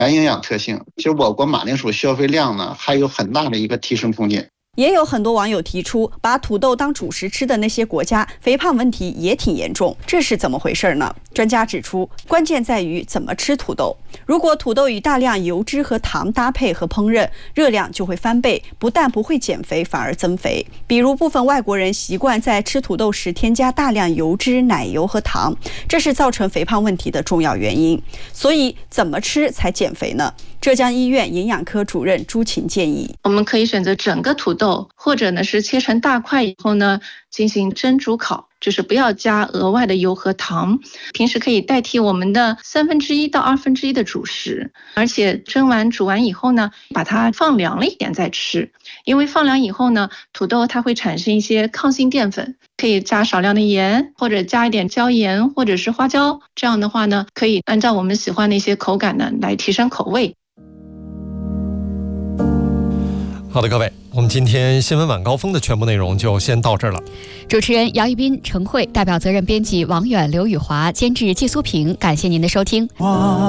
含营养特性，其实我国马铃薯消费量呢还有很大的一个提升空间。 也有很多网友提出，把土豆当主食吃的那些国家，肥胖问题也挺严重，这是怎么回事呢？专家指出，关键在于怎么吃土豆。如果土豆与大量油脂和糖搭配和烹饪，热量就会翻倍，不但不会减肥，反而增肥。比如部分外国人习惯在吃土豆时添加大量油脂、奶油和糖，这是造成肥胖问题的重要原因。所以怎么吃才减肥呢？浙江医院营养科主任朱琴建议， 我们可以选择整个土豆，或者呢是切成大块以后呢进行蒸煮烤，就是不要加额外的油和糖。平时可以代替我们的1/3到1/2的主食，而且蒸完煮完以后呢，把它放凉了一点再吃。因为放凉以后呢，土豆它会产生一些抗性淀粉，可以加少量的盐，或者加一点椒盐或者是花椒，这样的话呢，可以按照我们喜欢的一些口感呢来提升口味。 好的，各位，我们今天新闻晚高峰的全部内容就先到这儿了。 主持人姚一斌、陈慧，代表责任编辑王远、刘宇华，监制季苏平，感谢您的收听。